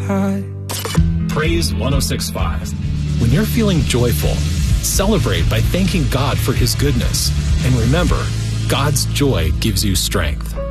high. Praise 106.5. When you're feeling joyful, celebrate by thanking God for His goodness. And remember, God's joy gives you strength.